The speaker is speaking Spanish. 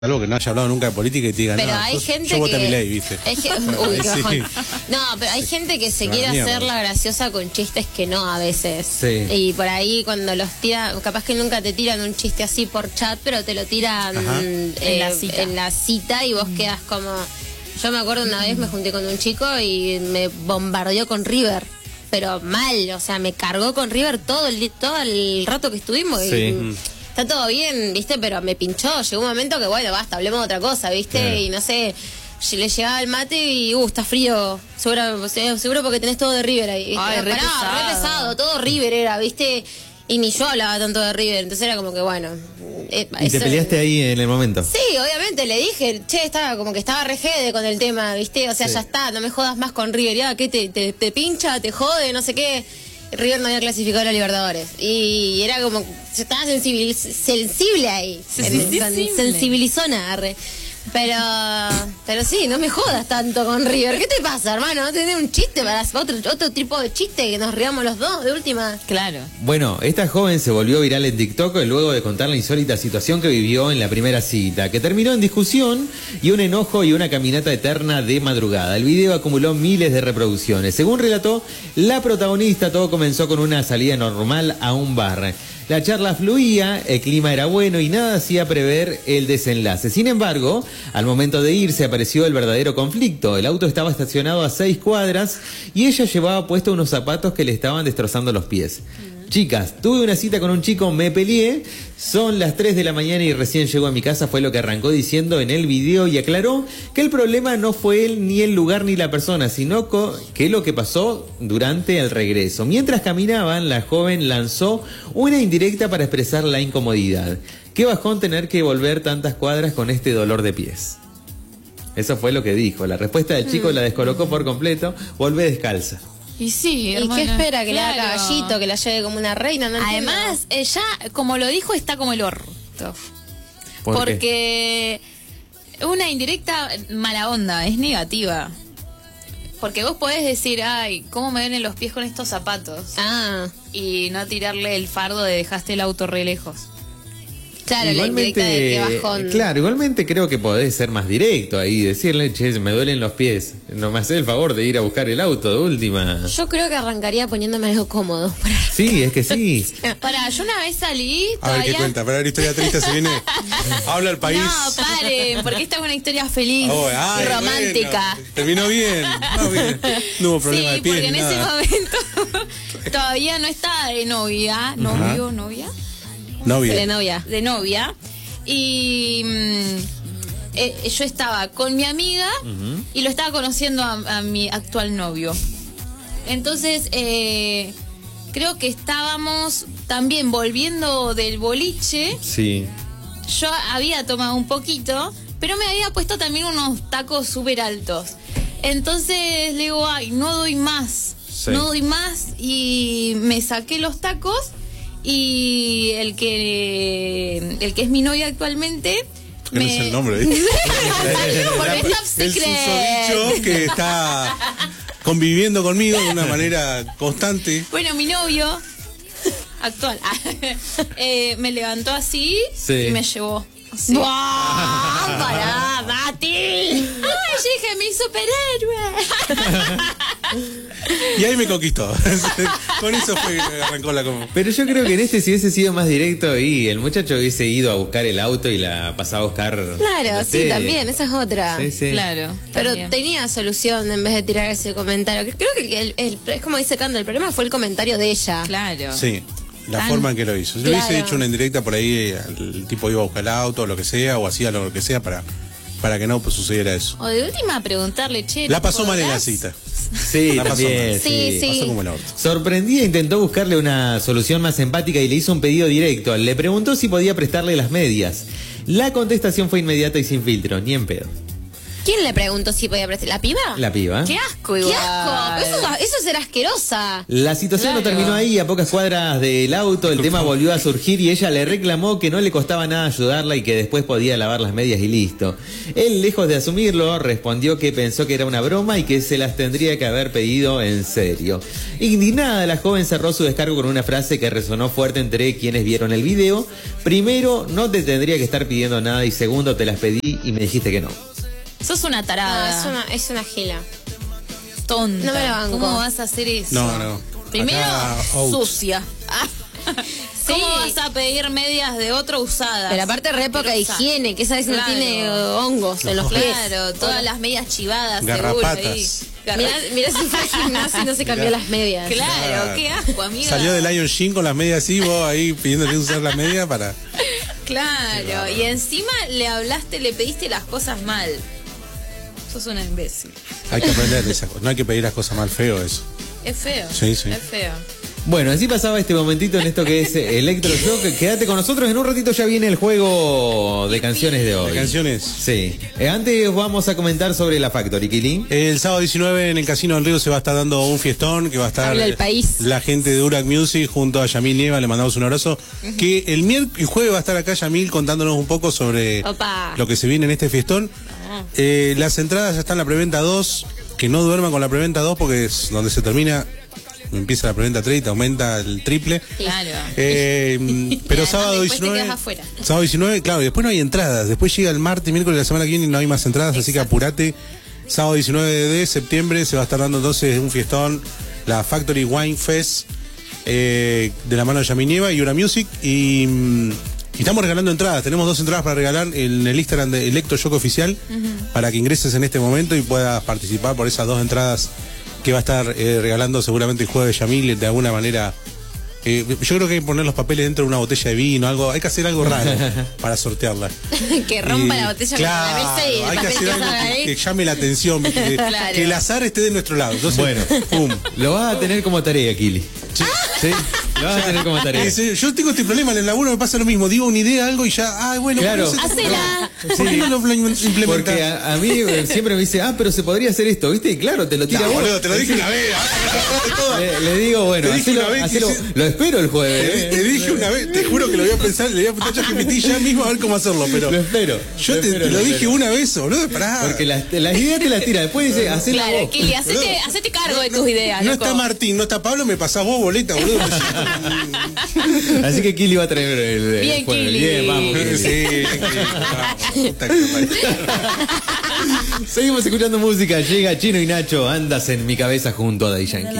Algo que no haya hablado nunca de política y te diga, pero no, hay gente yo voté a que... Milei, ¿viste? Uy, qué bajón. Sí. No, pero hay gente que se quiere hacer la graciosa con chistes que no a veces. Sí. Y por ahí cuando los tira, capaz que nunca te tiran un chiste así por chat, pero te lo tiran en la cita y vos quedas como... Yo me acuerdo una vez me junté con un chico y me bombardeó con River. Pero mal, o sea, me cargó con River todo el rato que estuvimos. Sí. Y, está todo bien, ¿viste? Pero me pinchó. Llegó un momento que, bueno, basta, hablemos de otra cosa, ¿viste? Claro. Y no sé, le llegaba el mate y, está frío. Seguro porque tenés todo de River ahí, ¿viste? Ay, re pesado, todo River era, ¿viste? Y ni yo hablaba tanto de River, entonces era como que, bueno... ¿Y te peleaste ahí en el momento? Sí, obviamente, le dije, che, estaba como que estaba re jede con el tema, ¿viste? O sea, Sí. ya está, no me jodas más con River, ya, ¿qué te pincha, te jode, no sé qué? River no había clasificado a la Libertadores. Y era como, se estaba sensible ahí. Sensibilizona, arre. Pero sí, no me jodas tanto con River. ¿Qué te pasa, hermano? ¿No tenés un chiste para otro tipo de chiste que nos riamos los dos de última? Claro. Bueno, esta joven se volvió viral en TikTok luego de contar la insólita situación que vivió en la primera cita, que terminó en discusión y un enojo y una caminata eterna de madrugada. El video acumuló miles de reproducciones. Según relató la protagonista, todo comenzó con una salida normal a un bar. La charla fluía, el clima era bueno y nada hacía prever el desenlace. Sin embargo, al momento de irse apareció el verdadero conflicto. El auto estaba estacionado a 6 cuadras y ella llevaba puestos unos zapatos que le estaban destrozando los pies. Chicas, tuve una cita con un chico, me peleé, son las 3 de la mañana y recién llegó a mi casa, fue lo que arrancó diciendo en el video y aclaró que el problema no fue él, ni el lugar, ni la persona, sino que lo que pasó durante el regreso. Mientras caminaban, la joven lanzó una indirecta para expresar la incomodidad. Qué bajón tener que volver tantas cuadras con este dolor de pies. Eso fue lo que dijo. La respuesta del chico la descolocó por completo, volvé descalza. Y sí, ¿Y hermana, qué espera? ¿Que le haga claro. caballito, que la lleve como una reina? No entiendo. Además, ella, como lo dijo, está como el orto. ¿Por qué? Porque una indirecta mala onda, es negativa. Porque vos podés decir, ay, ¿cómo me ven en los pies con estos zapatos? Y no tirarle el fardo de dejaste el auto re lejos. Claro, la indirecta de qué bajón. Claro, igualmente creo que podés ser más directo ahí, decirle, che, me duelen los pies, no me haces el favor de ir a buscar el auto de última. Yo creo que arrancaría poniéndome algo cómodo. Sí, es que sí. Pará, yo una vez salí, A ver qué cuenta, para la historia triste se viene. Habla el país. No, paren, porque esta es una historia feliz y romántica. Bueno, terminó bien. No hubo problema de pies. Porque en ni ese nada. momento todavía no estaba de novia, novia. Novia. De novia. Y yo estaba con mi amiga y lo estaba conociendo a mi actual novio. Entonces, creo que estábamos también volviendo del boliche. Sí. Yo había tomado un poquito, pero me había puesto también unos tacos súper altos. Entonces le digo, ay, no doy más. Sí. No doy más. Y me saqué los tacos. Y el que es mi novia actualmente. ¿Qué es el nombre? Porque es top El secret. susodicho que está conviviendo conmigo de una manera constante. Bueno, mi novio actual me levantó así Sí. y me llevó. Así. ¡Buah! ¡Pará, Mati! ¡Ay, yo dije, mi superhéroe! Y ahí me conquistó. Con eso fue que arrancó la como. Pero yo creo que en este si hubiese sido más directo y el muchacho hubiese ido a buscar el auto y la pasaba a buscar. Claro, no sí, sé. también, esa es otra. Sí, sí. Claro. Pero también. tenía solución en vez de tirar ese comentario. Creo que es como dice Cando, el problema fue el comentario de ella. Claro. Sí. La Tan- forma en que lo hizo. Si le hubiese hecho una indirecta por ahí, el tipo iba a buscar el auto o lo que sea, o hacía lo que sea para que no sucediera eso. O de última preguntarle, che. La ¿te pasó mal en la acordás? cita. Sí, La pasó también. mal. Sí, sí. Pasó como el orto. Sorprendida intentó buscarle una solución más empática y le hizo un pedido directo. Le preguntó si podía prestarle las medias. La contestación fue inmediata y sin filtro, ni en pedo. ¿Quién le preguntó si podía prestar? ¿La piba? La piba. Qué asco, ¡Qué igual. asco! Eso será asquerosa. La situación no Claro. terminó ahí, a pocas cuadras del auto el tema volvió a surgir y ella le reclamó que no le costaba nada ayudarla y que después podía lavar las medias y listo. Él, lejos de asumirlo, respondió que pensó que era una broma y que se las tendría que haber pedido en serio. Indignada, la joven cerró su descargo con una frase que resonó fuerte entre quienes vieron el video. Primero, no te tendría que estar pidiendo nada y segundo, te las pedí y me dijiste que no. Sos una tarada. Es una gila. Tonta. No me la banco. ¿Cómo vas a hacer eso? No. Primero, Acá, out. sucia. ¿Cómo vas a pedir medias de otro usadas? Pero aparte re poca higiene, que esa vez no Claro. tiene hongos en los pies. Claro, todas las medias chivadas, Garrapatas. seguro ahí. Mirá si fue al gimnasio y no se cambió las medias. Claro, qué asco, amiga. Salió de Lion Shin con las medias así, vos ahí pidiéndole usar las medias para... Claro, y encima le pediste las cosas mal. Sos una imbécil. Hay que aprender de esas cosas. No hay que pedir las cosas mal, feo eso. Es feo. Sí. Es feo. Bueno, así pasaba este momentito en esto que es Electroshock. Quédate con nosotros, en un ratito ya viene el juego de canciones de hoy. ¿De canciones? Sí. Antes vamos a comentar sobre la Factory, Kili. El sábado 19 en el Casino del Río se va a estar dando un fiestón que va a estar Habla el país. la gente de Durac Music junto a Yamil Nieva, le mandamos un abrazo. Que el jueves va a estar acá Yamil contándonos un poco sobre Opa. lo que se viene en este fiestón. Las entradas ya están en la preventa 2, que no duerman con la preventa 2 porque es donde se termina, empieza la preventa 3 y te aumenta el triple. Claro. Pero además sábado después te 19. quedas afuera. Sábado 19, claro, y después no hay entradas. Después llega el martes, miércoles de la semana que viene y no hay más entradas, así que apurate. Sábado 19 de septiembre se va a estar dando entonces un fiestón, la Factory Wine Fest, de la mano de Yaminieva y Ura Music. Y estamos regalando entradas. Tenemos 2 entradas para regalar en el Instagram de Electroshock Oficial, para que ingreses en este momento y puedas participar por esas 2 entradas que va a estar regalando seguramente el jueves Yamil de alguna manera. Yo creo que hay que poner los papeles dentro de una botella de vino, algo, hay que hacer algo raro para sortearla. Que rompa la botella claro, con la mesa y el hay que papel hacer que algo salga ahí. que llame la atención, que, Claro. que el azar esté de nuestro lado. Entonces, Bueno. pum. Lo vas a tener como tarea, Kili. Sí. Lo vas a tener como tarea. Yo tengo este problema en el laburo, me pasa lo mismo, digo una idea, algo y ya, bueno, Claro. ¿por qué no se- Hacela. ¿Por qué no lo implementás? Porque a mí siempre me dice, pero se podría hacer esto, ¿viste? Y claro, te lo tira No, vos. boludo, te lo dije una vez. Le digo, bueno, Te dije hacelo, una vez que hacelo. sí. Lo espero el jueves. Te dije una vez, te juro que lo voy a pensar, le voy a preguntar a ChatGPT ya mismo a ver cómo hacerlo, pero Lo espero. yo te lo dije una vez, boludo, pará. Porque las ideas te las tira, después dice, hacela Claro, vos. Kili, hacete cargo de tus ideas. No loco. está Martín, no está Pablo, me pasás vos boleta, boludo. Así que Kili va a traer el Bien, jueves. Kili. Bien, vamos. Kili. Sí, puta que parió. Seguimos escuchando música. Llega Chino y Nacho. Andas en mi cabeza junto a Daddy Yankee.